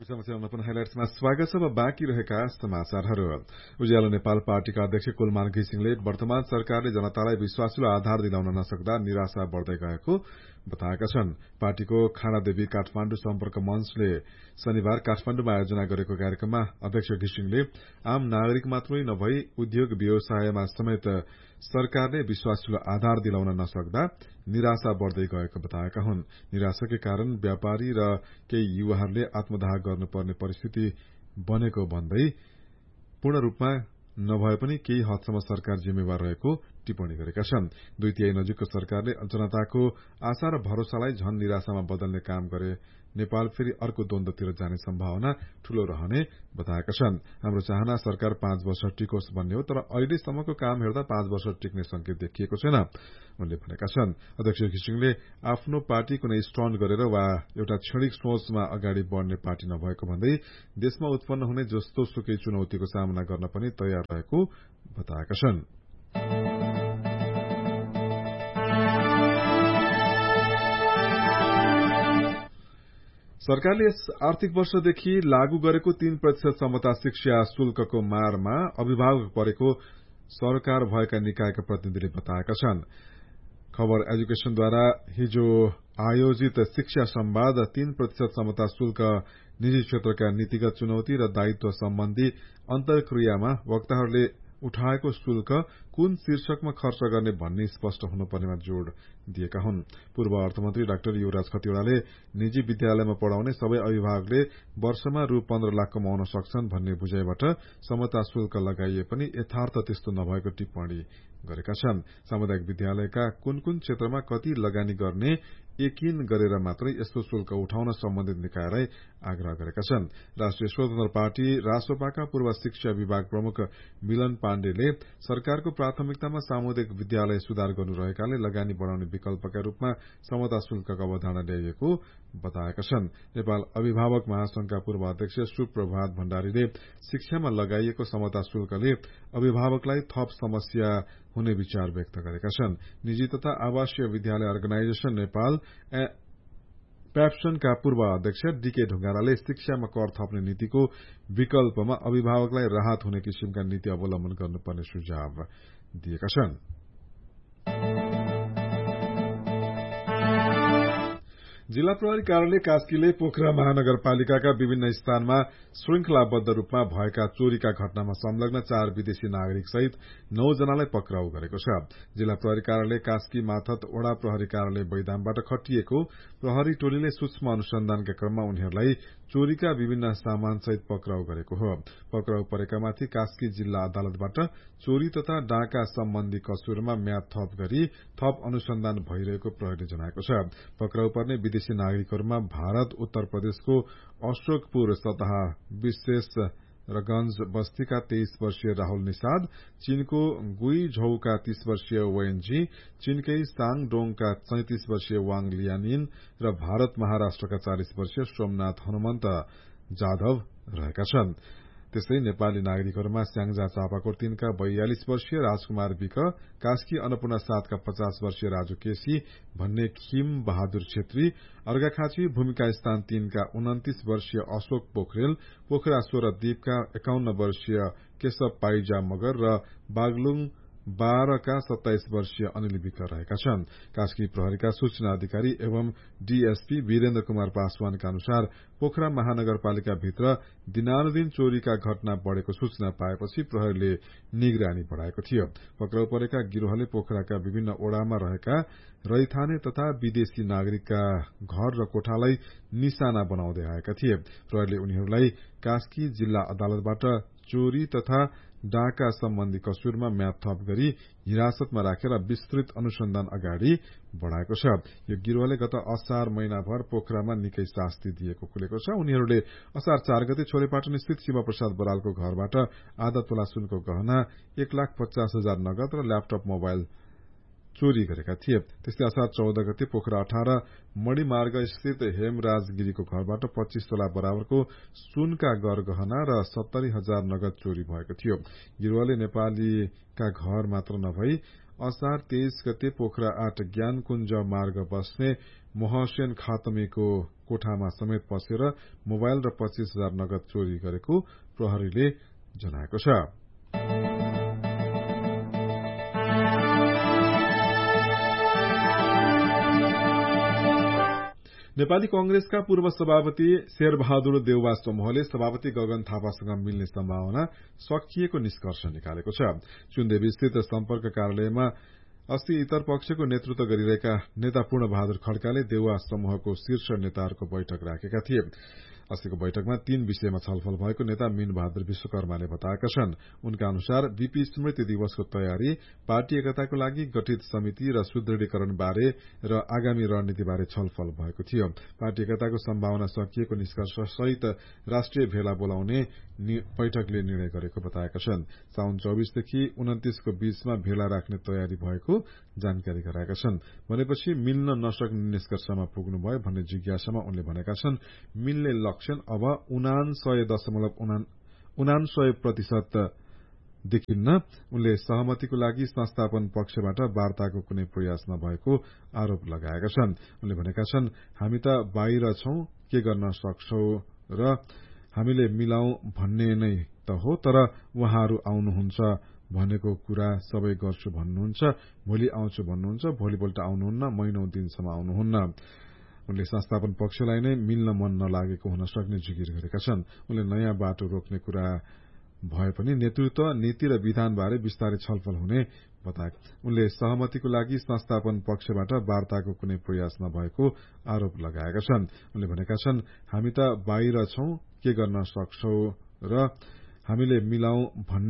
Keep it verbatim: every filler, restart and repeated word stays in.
समाचारमा पुनः हाइलाइट्समा स्वागत छ। बाँकी रहेका समाचारहरू। उज्यालो नेपाल पार्टीका अध्यक्ष कुलमान घिसिङले वर्तमान सरकारले जनतालाई विश्वासिलो आधार दिलाउन नसक्दा निराशा बढ़दै गएको बताएका छन्। पार्टीको खानादेवी काठमाण्डु सम्पर्क मञ्चले शनिबार काठमाण्डुमा आयोजना गरेको कार्यक्रममा अध्यक्ष घिसिङले आम नागरिक मात्रै नभई उद्योग व्यवसायमा समेत सरकारले विश्वासिलो आधार दिलाउन नसक्दा निराशा बढ़दै गएको बताएका हुन्। निराशाकै कारण व्यापारी र केही युवाहरूले आत्मदाह गर्नुपर्ने परिस्थिति बनेको भन्दै पूर्ण रूपमा नभए पनि केही हदसम्म सरकार जिम्मेवार रहेको टिप्पणी गरेका छन्। दुई तिहाई नजिकको सरकारले जनताको आशा र भरोसालाई झन निराशामा बदल्ने काम गरे नेपाल फेरि अर्को द्वन्द्वतिर जाने सम्भावना ठूलो रहने बताएका छन्। हाम्रो चाहना सरकार पाँच वर्ष टिकोस् भन्ने हो, तर अहिलेसम्मको काम हेर्दा पाँच वर्ष टिक्ने संकेत देखिएको छैन उनले भनेका छन्। अध्यक्ष घिसिङले आफ्नो पार्टी कुनै स्टन्ट गरेर वा एउटा क्षणिक सोचमा अगाडि बढ़ने पार्टी नभएको भन्दै देशमा उत्पन्न हुने जस्तो सुकै चुनौतीको सामना गर्न पनि तयार रहेको बताएका छन्। सरकारले यस आर्थिक वर्षदेखि लागू गरेको तीन प्रतिशत समता शिक्षा शुल्कको मारमा अभिभावक परेको सरकार भएका निकायका प्रतिनिधिले बताएका छन्। खबर एजुकेशनद्वारा हिजो आयोजित शिक्षा संवाद तीन प्रतिशत समता शुल्क निजी क्षेत्रका नीतिगत चुनौती र दायित्व सम्बन्धी अन्तर्क्रियामा वक्ताहरूले उठाएको शुल्क कुन शीर्षकमा खर्च गर्ने भन्ने स्पष्ट हुनुपर्नेमा जोड़ दिएका हुन्। पूर्व अर्थमन्त्री डाक्टर युवराज खतिवड़ाले निजी विद्यालयमा पढ़ाउने सबै अभिभावकले वर्षमा रु पन्ध्र लाख कमाउन सक्छन् भन्ने बुझाइबाट समता शुल्क लगाइए पनि यथार्थ त्यस्तो नभएको टिप्पणी गरेका छन्। सामुदायिक विद्यालयका कुन कुन क्षेत्रमा कति लगानी गर्ने यकिन गरेर मात्रै यस्तो शुल्क उठाउन सम्बन्धित निकायलाई आग्रह गरेका छन्। राष्ट्रिय स्वतन्त्र पार्टी रासोपाका पूर्व शिक्षा विभाग प्रमुख मिलन पाण्डेले सरकारको प्राथमिकतामा सामुदायिक विद्यालय सुधार गर्नु रहेकाले लगानी बढ़ाउने विकल्पका रूपमा समता शुल्कको अवधारणा ल्याइएको बताएका छन्। नेपाल अभिभावक महासंघका पूर्व अध्यक्ष सुप्रभात भण्डारीले शिक्षामा लगाइएको समता शुल्कले अभिभावकलाई थप समस्या हुने विचार व्यक्त गरेका छन्। निजी तथा आवासीय विद्यालय अर्गनाइजेशन नेपाल प्याप्सनका पूर्व अध्यक्ष डीके ढुंगानाले शिक्षामा कर थप्ने नीतिको विकल्पमा अभिभावकलाई राहत हुने किसिमका नीति अवलम्बन गर्नुपर्ने सुझाव दिएका छन्। जिल्ला प्रहरी कार्यालय कास्कीले पोखरा महानगरपालिकाका विभिन्न स्थानमा श्रृंखलाबद्ध रूपमा भएका चोरीका घटनामा संलग्न चार विदेशी नागरिक सहित नौ जनालाई पक्राउ गरेको छ। जिल्ला प्रहरी कार्यालय कास्की माथत वडा प्रहरी कार्यालय बैदामबाट खटिएको प्रहरी टोलीले सूक्ष्म अनुसन्धानका क्रममा उनीहरूलाई चोरीका विभिन्न सामान सहित पक्राउ गरेको हो। पक्राउ परेकामाथि कास्की जिल्ला अदालतबाट चोरी तथा डाका सम्बन्धी कसूरमा म्याद थप गरी थप अनुसन्धान भइरहेको प्रहरीले जनाएको छ। पक्राउ पर्ने विदेशी नागरिकहरूमा भारत उत्तर प्रदेशको अशोकपुर सतहा विशेष रगंज बस्तीका तेइस वर्षीय राहुल निषाद, चीनको गुई झौका तीस वर्षीय वेनजी, चीनकै साङडोङका सैंतिस वर्षीय वाङ लियानिन र भारत महाराष्ट्रका चालिस वर्षीय सोमनाथ हनुमन्त जाधव रहेका छन्। त्यसै नेपाली नागरिकहरूमा स्याङजा चापाकोट तीनका बयालिस वर्षीय राजकुमार विक, कास्की अन्नपूर्ण सातका पचास वर्षीय राजु केसी भन्ने खिम बहादुर छेत्री, अर्घाखाँची भूमिका स्थान तीनका उन्तिस वर्षीय अशोक पोखरेल, पोखरा सोह्र द्वीपका एकाउन्न वर्षीय केशव पाइजा मगर र बागलुङ बाह्रका सत्ताइस वर्षीय अनिल विक रहेका छन्। कास्की प्रहरीका सूचना अधिकारी एवं डीएसपी वीरेन्द्र कुमार पासवानका अनुसार पोखरा महानगरपालिका भित्र दिनानुदिन चोरीका घटना बढ़ेको सूचना पाएपछि प्रहरीले निगरानी बढ़ाएको थियो। पक्राउ परेका गिरोहले पोखराका विभिन्न ओड़ामा रहेका रैथाने तथा विदेशी नागरिकका घर र कोठालाई निशाना बनाउँदै आएका थिए। प्रहरीले उनीहरूलाई कास्की जिल्ला अदालतबाट चोरी तथा डाका सम्बन्धी कसूरमा म्याद थप गरी हिरासतमा राखेर विस्तृत अनुसन्धान अगाडि बढ़ाएको छ। यो गिरोहले गत असार महिनाभर पोखरामा निकै शास्ति दिएको खुलेको छ। उनीहरूले असार चार गते छोरेपाटन स्थित शिवप्रसाद बरालको घरबाट आधा तोला सुनको गहना, एक लाख पचास हजार नगद र ल्यापटप मोबाइल चोरी गरेका थिए। त्यस्तै असार चौध गते पोखरा अठार मणिमार्ग स्थित हेमराज गिरीको घरबाट पच्चीस तोला बराबरको सुनका गरगहना र सत्तरी हजार नगद चोरी भएको थियो। गिरोहले नेपालीका घर मात्र नभई असार तेइस गते पोखरा आठ ज्ञानकुञ्ज मार्ग बस्ने मोहसेन खातमेको कोठामा समेत पसेर मोबाइल र पच्चीस हजार नगद चोरी गरेको प्रहरीले जनाएको छ। नेपाली कंग्रेसका पूर्व सभापति शेरबहादुर देउवा समूहले सभापति गगन थापासँग मिल्ने सम्भावना सकिएको निष्कर्ष निकालेको छ। चुन्देवी स्थित सम्पर्क कार्यालयमा अस्ति इतर पक्षको नेतृत्व गरिरहेका नेता पूर्ण बहादुर खड्काले देउवा समूहको शीर्ष नेताहरूको बैठक राखेका थिए। अस्तिको बैठकमा तीन विषयमा छलफल भएको नेता मीन बहादुर विश्वकर्माले बताएका छन्। उनका अनुसार बीपी स्मृति दिवसको तयारी, पार्टी एकताको लागि गठित समिति र सुदृढीकरण बारे र आगामी रणनीतिबारे छलफल भएको थियो। पार्टी एकताको सम्भावना सकिएको निष्कर्ष सहित राष्ट्रिय भेला बोलाउने बैठकले निर्णय गरेको बताएका छन्। साउन चौबीसदेखि उन्तिसको बीचमा भेला राख्ने तयारी भएको जानकारी गराएका छन्। भनेपछि मिल्न नसक्ने निष्कर्षमा पुग्नुभयो भन्ने जिज्ञासामा उनले भनेका छन्, मिल्ने लक्षण अब उनान्सय दशमलव उनान्सय प्रतिशत देखिन्न। उनले सहमतिको लागि संस्थापन पक्षबाट वार्ताको कुनै प्रयास नभएको आरोप लगाएका छन्। उनले भनेका छन्, हामी त बाहिर छौं, के गर्न सक्छौ र हामीले मिलाउँ भन्ने नै त हो, तर उहाँहरू आउनुहुन्छ भनेको कुरा सबै गर्छु भन्नुहुन्छ, भोलि आउँछु भन्नुहुन्छ, भोलिपल्ट आउनुहुन्न, महिनौ दिनसम्म आउनुहुन्न। उनले संस्थापन पक्षलाई नै मिल्न मन नलागेको हुन सक्ने जिकिर गरेका छन्। उनले नयाँ बाटो रोक्ने कुरा भए पनि नेतृत्व, नीति र विधानबारे विस्तारै छलफल हुने बताए। उनले सहमतिको लागि संस्थापन पक्षबाट वार्ताको कुनै प्रयास नभएको आरोप लगाएका छन्। उनले भनेका छन्, हामी त बाहिर छौं, के गर्न सक्छौ र हामीले मिलाउँ भन्ने